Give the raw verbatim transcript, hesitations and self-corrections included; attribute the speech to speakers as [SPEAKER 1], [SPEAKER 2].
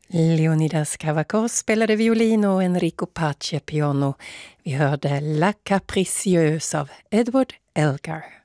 [SPEAKER 1] Leonidas Kavakos spelade violin och Enrico Pace piano. Vi hörde La Capricieuse av Edward Elgar.